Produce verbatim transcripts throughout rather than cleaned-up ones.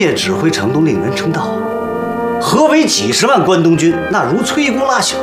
夜指挥程度令人称道，何为几十万关东军？那如摧枯拉朽。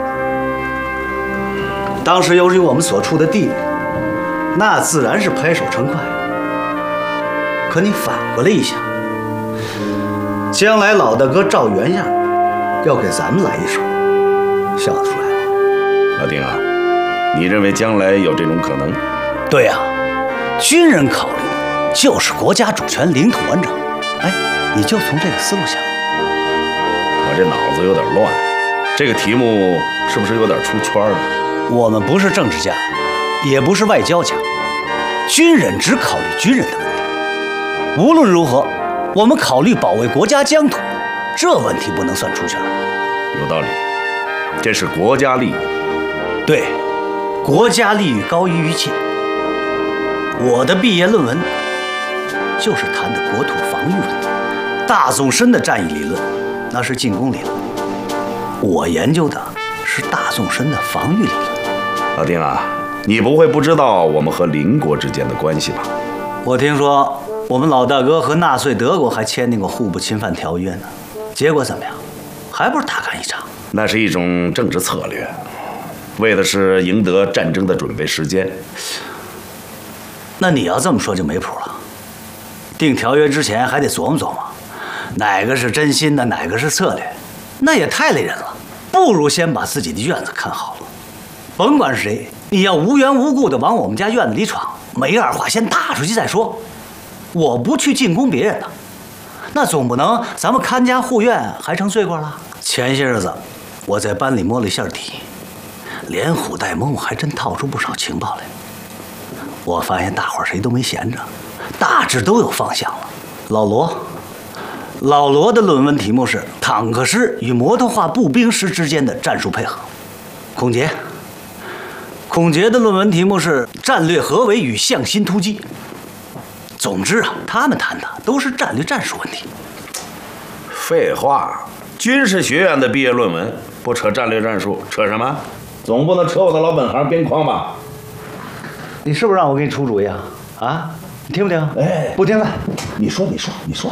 当时由于我们所处的地位，那自然是拍手称快。可你反过来一想，将来老大哥照原样要给咱们来一手，笑得出来吗？ 老丁啊，你认为将来有这种可能？ 对呀、啊，军人考虑的就是国家主权、领土完整。哎，你就从这个思路想。 我这脑子有点乱，这个题目是不是有点出圈了？ 我们不是政治家，也不是外交家，军人只考虑军人的问题。无论如何，我们考虑保卫国家疆土，这问题不能算出圈。 有道理，这是国家利益。 对，国家利益高于一切。我的毕业论文就是谈的国土防御问题。大纵深的战役理论，那是进攻理论；我研究的是大纵深的防御理论。 老丁啊，你不会不知道我们和邻国之间的关系吧？ 我听说我们老大哥和纳粹德国还签订过互不侵犯条约呢，结果怎么样？还不是大干一场？ 那是一种政治策略，为的是赢得战争的准备时间。 那你要这么说就没谱了。订条约之前还得琢磨琢磨，哪个是真心的，哪个是策略，那也太累人了。不如先把自己的院子看好了，甭管是谁，你要无缘无故的往我们家院子里闯，没二话，先打出去再说。我不去进攻别人的，那总不能咱们看家护院还成罪过了。前些日子我在班里摸了一下底，连唬带蒙，我还真套出不少情报来。我发现大伙儿谁都没闲着，大致都有方向了。老罗，老罗的论文题目是《坦克师与摩托化步兵师之间的战术配合》。孔杰，孔杰的论文题目是《战略合围与向心突击》。总之啊，他们谈的都是战略战术问题。 废话，军事学院的毕业论文不扯战略战术，扯什么？总不能扯我的老本行边框吧？ 你是不是让我给你出主意啊？啊，你听不听？ 哎， 不听了。 你说，你说，你说。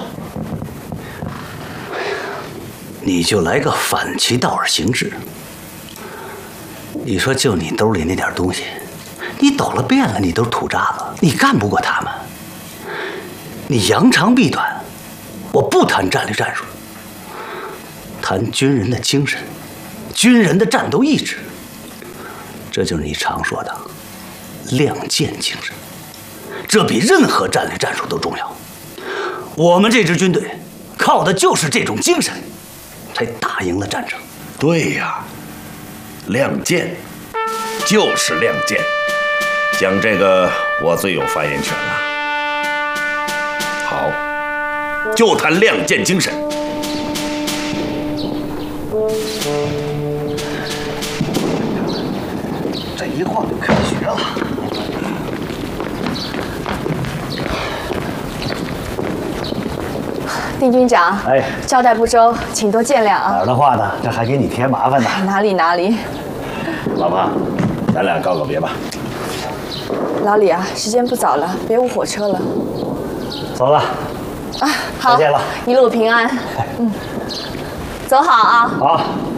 你就来个反其道而行之。你说就你兜里那点东西，你抖了遍了，你都是土渣子，你干不过他们。你扬长避短，我不谈战略战术，谈军人的精神，军人的战斗意志，这就是你常说的亮剑精神，这比任何战略战术都重要。我们这支军队靠的就是这种精神，才打赢了战争。 对呀，亮剑就是亮剑，讲这个我最有发言权了。好，就谈亮剑精神。 这一晃就开学了。 丁军长， 哎， 交代不周，请多见谅啊。 哪儿的话呢？这还给你添麻烦呢。 哪里哪里。 老婆，咱俩告个别吧。 老李啊，时间不早了，别误火车了。 走了。 啊，好， 再见了， 一路平安。嗯，走好啊。 好。